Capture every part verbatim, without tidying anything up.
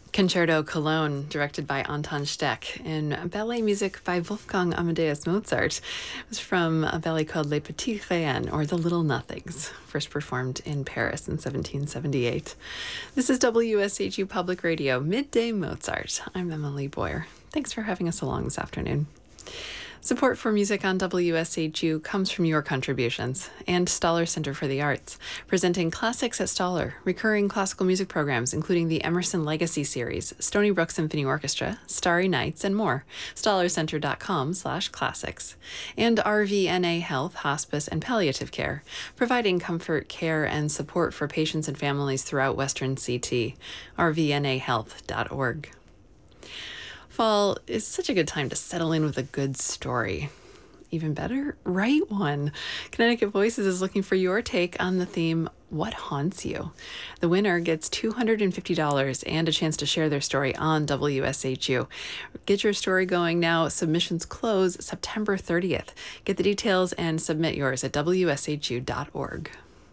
Concerto Cologne, directed by Anton Steck, and ballet music by Wolfgang Amadeus Mozart. It was from a ballet called Les Petits Riens, or The Little Nothings, first performed in Paris in seventeen seventy-eight. This is W S H U Public Radio, Midday Mozart. I'm Emily Boyer. Thanks for having us along this afternoon. Support for music on W S H U comes from your contributions and Stoller Center for the Arts, presenting Classics at Stoller, recurring classical music programs including the Emerson Legacy Series, Stony Brook Symphony Orchestra, Starry Nights, and more. stollercenter.com slash classics. And R V N A Health, Hospice, and Palliative Care, providing comfort, care, and support for patients and families throughout Western C T. r v n a health dot org. Fall is such a good time to settle in with a good story. Even better, write one. Connecticut Voices is looking for your take on the theme, What Haunts You? The winner gets two hundred fifty dollars and a chance to share their story on W S H U. Get your story going now. Submissions close September thirtieth. Get the details and submit yours at w s h u dot org.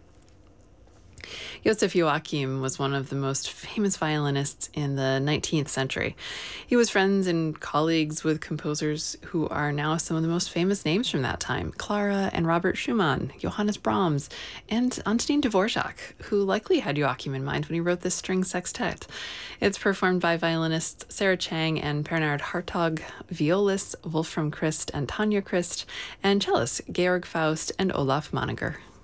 Joseph Joachim was one of the most famous violinists in the nineteenth century. He was friends and colleagues with composers who are now some of the most famous names from that time: Clara and Robert Schumann, Johannes Brahms, and Antonin Dvorak, who likely had Joachim in mind when he wrote this string sextet. It's performed by violinists Sarah Chang and Bernhard Hartog, violists Wolfram Christ and Tanja Christ, and cellists Georg Faust and Olaf Moniger.